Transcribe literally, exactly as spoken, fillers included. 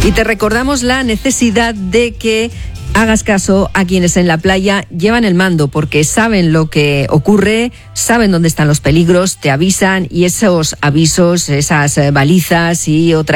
Y te recordamos la necesidad de que hagas caso a quienes en la playa llevan el mando, porque saben lo que ocurre, saben dónde están los peligros, te avisan, y esos avisos, esas balizas y otras